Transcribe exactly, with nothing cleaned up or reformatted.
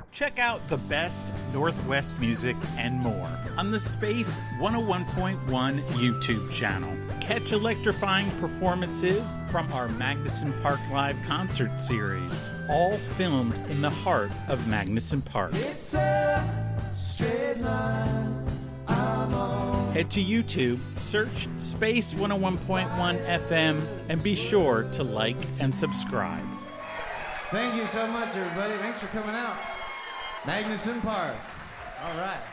Check out the best Northwest music and more on the Space one oh one point one YouTube channel. Catch electrifying performances from our Magnuson Park Live concert series, all filmed in the heart of Magnuson Park. It's a straight line I'm on. Head to YouTube, search Space one oh one point one F M, and be sure to like and subscribe. Thank you so much, everybody. Thanks for coming out. Magnuson Park. All right.